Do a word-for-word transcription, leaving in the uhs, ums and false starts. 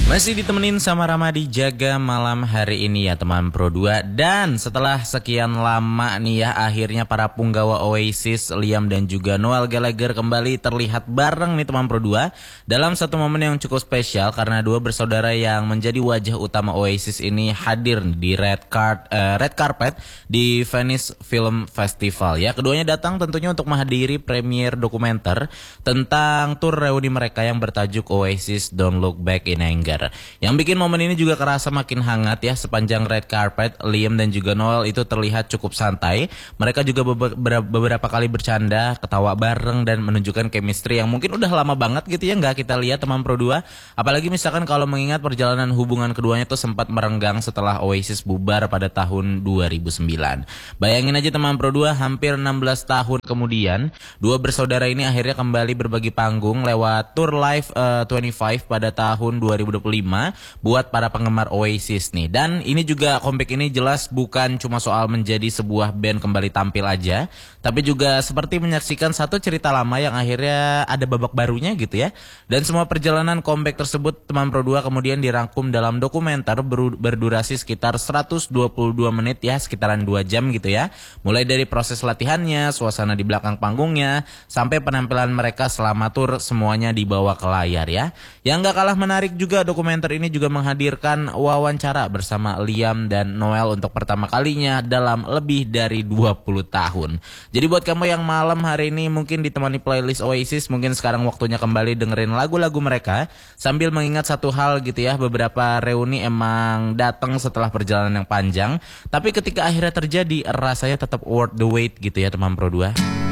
Masih ditemenin sama Ramadi Jaga malam hari ini ya teman Pro dua. Dan setelah sekian lama nih ya, akhirnya para punggawa Oasis, Liam dan juga Noel Gallagher kembali terlihat bareng nih teman Pro dua dalam satu momen yang cukup spesial, karena dua bersaudara yang menjadi wajah utama Oasis ini hadir di red, card, uh, red carpet di Venice Film Festival ya. Keduanya datang tentunya untuk menghadiri premier dokumenter tentang tur reuni mereka yang bertajuk Oasis Don't Look Back in Anger. Yang bikin momen ini juga kerasa makin hangat ya. Sepanjang red carpet, Liam dan juga Noel itu terlihat cukup santai. Mereka juga beberapa kali bercanda, ketawa bareng, dan menunjukkan chemistry yang mungkin udah lama banget gitu ya nggak kita lihat teman Pro dua. Apalagi misalkan kalau mengingat perjalanan hubungan keduanya tuh sempat merenggang setelah Oasis bubar pada tahun dua ribu sembilan. Bayangin aja teman Pro dua, hampir enam belas tahun kemudian dua bersaudara ini akhirnya kembali berbagi panggung lewat tour live uh, dua puluh lima pada tahun dua ribu dua puluh lima buat para penggemar Oasis nih. Dan ini juga comeback ini jelas bukan cuma soal menjadi sebuah band kembali tampil aja, tapi juga seperti menyaksikan satu cerita lama yang akhirnya ada babak barunya gitu ya. Dan semua perjalanan comeback tersebut teman Pro dua kemudian dirangkum dalam dokumenter berdurasi sekitar seratus dua puluh dua menit ya, sekitaran dua jam gitu ya. Mulai dari proses latihannya, suasana di belakang panggungnya, sampai penampilan mereka selama tur, semuanya dibawa ke layar ya. Yang gak kalah menarik juga, dokumenter ini juga menghadirkan wawancara bersama Liam dan Noel untuk pertama kalinya dalam lebih dari dua puluh tahun. Jadi buat kamu yang malam hari ini mungkin ditemani playlist Oasis, mungkin sekarang waktunya kembali dengerin lagu-lagu mereka sambil mengingat satu hal gitu ya. Beberapa reuni emang datang setelah perjalanan yang panjang, tapi ketika akhirnya terjadi rasanya tetap worth the wait gitu ya teman Pro dua.